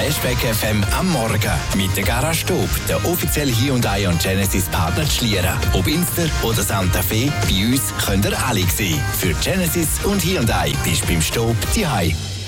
Cashback FM am Morgen mit der Garage Staub, der offizielle Hyundai und Genesis Partner zu Schlieren. Ob Inster oder Santa Fe, bei uns könnt ihr alle sehen. Für Genesis und Hyundai bist du beim Staub zu Hause.